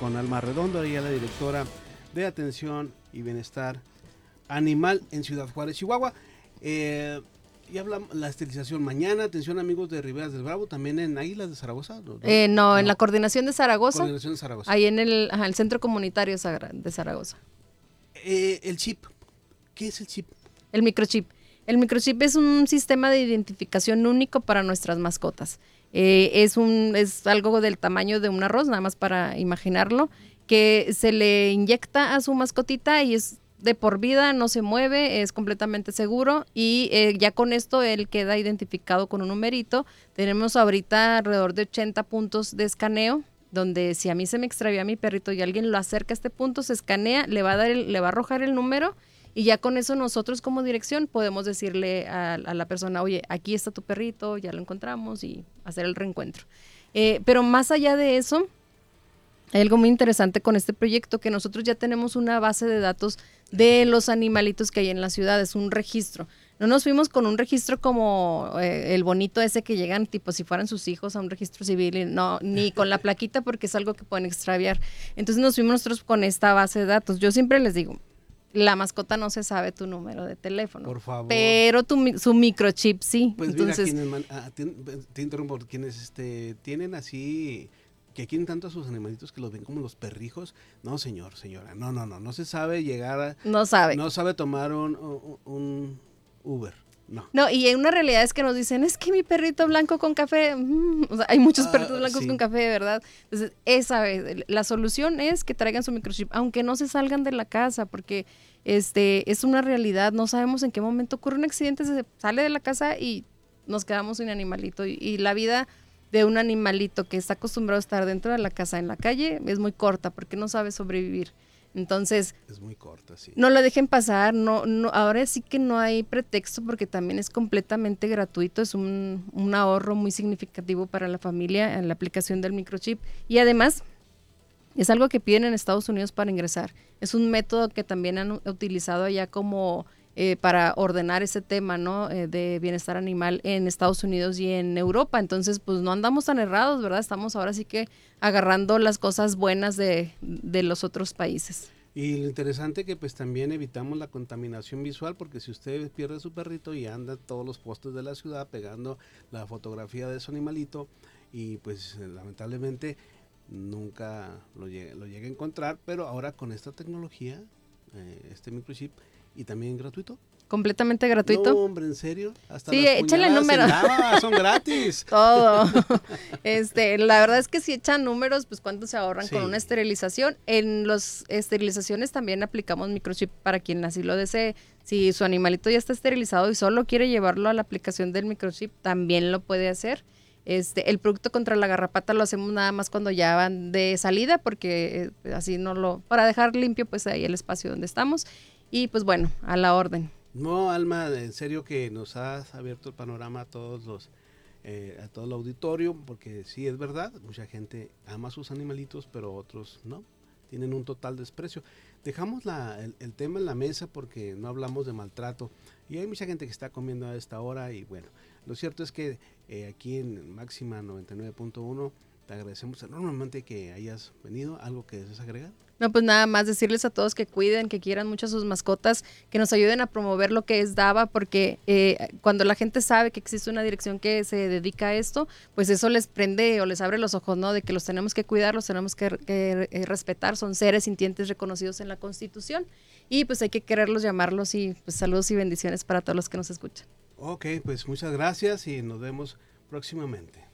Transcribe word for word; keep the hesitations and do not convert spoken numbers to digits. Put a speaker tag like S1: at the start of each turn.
S1: con Alma Redondo, ella es la directora de Atención y Bienestar Animal en Ciudad Juárez, Chihuahua. Eh, y hablamos la esterilización mañana. Atención, amigos de Riberas del Bravo, también en Águilas de Zaragoza. ¿No?
S2: Eh, no, no, en la coordinación de Zaragoza.
S1: Coordinación de Zaragoza.
S2: Ahí en el, ajá, el Centro Comunitario de Zaragoza.
S1: Eh, el chip. ¿Qué es el chip?
S2: El microchip. El microchip es un sistema de identificación único para nuestras mascotas. Eh, es, un, es algo del tamaño de un arroz, nada más para imaginarlo, que se le inyecta a su mascotita y es de por vida, no se mueve, es completamente seguro y eh, ya con esto él queda identificado con un numerito. Tenemos ahorita alrededor de ochenta puntos de escaneo, donde si a mí se me extravía mi perrito y alguien lo acerca a este punto, se escanea, le va a dar el, le va a arrojar el número y ya con eso nosotros como dirección podemos decirle a, a la persona, oye, aquí está tu perrito, ya lo encontramos y hacer el reencuentro. Eh, pero más allá de eso, hay algo muy interesante con este proyecto, que nosotros ya tenemos una base de datos de los animalitos que hay en la ciudad, es un registro. No nos fuimos con un registro como eh, el bonito ese que llegan tipo si fueran sus hijos a un registro civil, y no, ni con la plaquita porque es algo que pueden extraviar. Entonces nos fuimos nosotros con esta base de datos. Yo siempre les digo, la mascota no se sabe tu número de teléfono.
S1: Por favor.
S2: Pero tu, su microchip sí.
S1: Pues
S2: entonces,
S1: mira, quienes, ah, te, te interrumpo, quienes este, tienen así, que quieren tanto a sus animalitos que los ven como los perrijos. No, señor, señora, no, no, no, no se sabe llegar a...
S2: No sabe.
S1: No sabe tomar un, un, un Uber. No.
S2: No, y una realidad es que nos dicen, es que mi perrito blanco con café, mm, o sea, hay muchos
S1: Ah,
S2: perritos blancos
S1: sí.
S2: con café, ¿verdad? Entonces, esa es, la solución es que traigan su microchip, aunque no se salgan de la casa, porque este es una realidad, no sabemos en qué momento ocurre un accidente, se sale de la casa y nos quedamos sin animalito, y, y la vida de un animalito que está acostumbrado a estar dentro de la casa, en la calle, es muy corta, porque no sabe sobrevivir. Entonces,
S1: es muy corta, sí.
S2: No lo dejen pasar, no, no, ahora sí que no hay pretexto porque también es completamente gratuito, es un, un ahorro muy significativo para la familia en la aplicación del microchip y además es algo que piden en Estados Unidos para ingresar. Es un método que también han utilizado allá como eh, para ordenar ese tema, ¿no? Eh, de bienestar animal en Estados Unidos y en Europa. Entonces, pues no andamos tan errados, ¿verdad? Estamos ahora sí que agarrando las cosas buenas de, de los otros países.
S1: Y lo interesante que pues también evitamos la contaminación visual, porque si usted pierde su perrito y anda todos los postes de la ciudad pegando la fotografía de su animalito y pues lamentablemente nunca lo llegue, lo llegue a encontrar, pero ahora con esta tecnología, eh, este microchip, y también gratuito.
S2: Completamente gratuito.
S1: No, hombre, ¿en serio? Hasta
S2: sí,
S1: las
S2: échale el número.
S1: Nada, son gratis.
S2: Todo. Este, la verdad es que si echan números, pues cuánto se ahorran
S1: Sí.
S2: con una esterilización. En las esterilizaciones también aplicamos microchip para quien así lo desee. Si su animalito ya está esterilizado y solo quiere llevarlo a la aplicación del microchip, también lo puede hacer. Este, el producto contra la garrapata lo hacemos nada más cuando ya van de salida, porque eh, así no lo, para dejar limpio pues ahí el espacio donde estamos. Y pues bueno, a la orden.
S1: No, Alma, en serio que nos has abierto el panorama a todos los, eh, a todo el auditorio, porque sí es verdad, mucha gente ama a sus animalitos, pero otros no, tienen un total desprecio. Dejamos la, el, el tema en la mesa porque no hablamos de maltrato y hay mucha gente que está comiendo a esta hora y bueno, lo cierto es que eh, aquí en Máxima noventa y nueve punto uno te agradecemos enormemente que hayas venido. ¿Algo que desees agregar?
S2: No, pues nada más decirles a todos que cuiden, que quieran mucho a sus mascotas, que nos ayuden a promover lo que es DAVA, porque eh, cuando la gente sabe que existe una dirección que se dedica a esto, pues eso les prende o les abre los ojos, ¿no? De que los tenemos que cuidar, los tenemos que, que eh, respetar, son seres sintientes reconocidos en la Constitución y pues hay que quererlos, llamarlos y pues saludos y bendiciones para todos los que nos escuchan.
S1: Ok, pues muchas gracias y nos vemos próximamente.